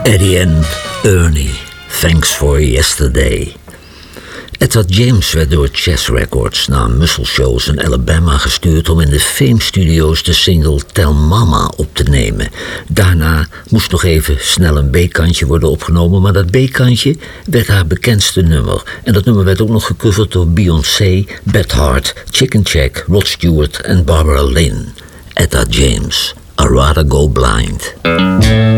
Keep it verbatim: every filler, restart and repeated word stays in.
Eddie and Ernie, Thanks for Yesterday. Edward James werd door Chess Records naar Muscle Shoals in Alabama gestuurd om in de Fame Studios de single Tell Mama op te nemen. Daarna moest nog even snel een B-kantje worden opgenomen, maar dat B-kantje werd haar bekendste nummer. En dat nummer werd ook nog gecoverd door Beyoncé, Beth Hart, Chicken Check, Rod Stewart en Barbara Lynn. Etta James, I'd Rather Go Blind.